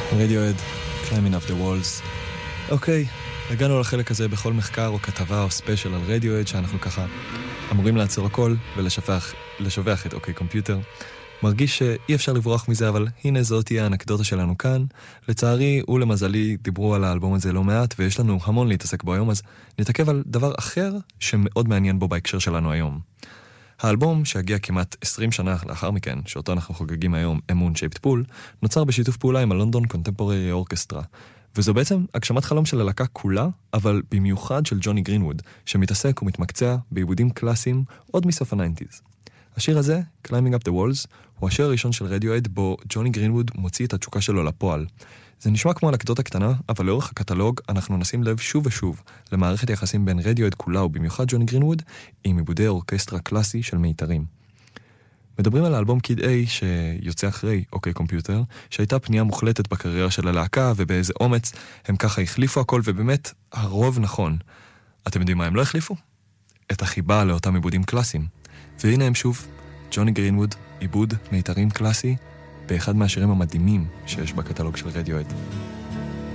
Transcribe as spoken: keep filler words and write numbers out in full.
Radiohead, Climbing Up the Walls. אוקיי, הגענו לחלק הזה בכל מחקר או כתבה או ספיישל על Radiohead, שאנחנו ככה אמורים לעצור הכל ולשפח לשובח את אוקיי קומפיוטר. מרגיש שאי אפשר לברוח מזה, אבל הנה זאת תהיה האנקדוטה שלנו כאן. לצערי ולמזלי דיברו על האלבום הזה לא מעט, ויש לנו המון להתעסק בו היום, אז נתעכב על דבר אחר שמאוד מעניין בו בהקשר שלנו היום. האלבום שהגיע כמעט עשרים שנה לאחר מכן, שאותו אנחנו חוגגים היום, אמון שייפט פול, נוצר בשיתוף פעולה עם הלונדון קונטמפוררי אורקסטרה. וזו בעצם הגשמת חלום של הלהקה כולה, אבל במיוחד של ג'וני גרינווד, שמתעסק ומתמקצע בעיבודים קלאסיים עוד מסוף ה-תשעים. השיר הזה, Climbing Up the Walls, הוא השיר הראשון של רדיואד בו ג'וני גרינווד מוציא את התשוקה שלו לפועל. זה נשמע כמו אנקדוטה קטנה, אבל לאורך הקטלוג אנחנו נשים לב שוב ושוב למערכת יחסים בין רדיואד כולה ובמיוחד ג'וני גרינווד עם עיבודי אורקסטרה קלאסי של מיתרים. מדברים על האלבום קיד איי שיוצא אחרי אוקיי קומפיוטר, שהייתה פנייה מוחלטת בקריירה של הלהקה, ובאיזה אומץ הם ככה החליפו הכל, ובאמת הרוב נכון. אתם יודעים מה הם לא החליפו? את החיבה לאותם עיבודים קלאסיים. והנה הם שוב, ג'וני גרינווד, עיבוד מיתרים קלאסי, באחד מהשירים המדהימים שיש בקטלוג של רדיואד.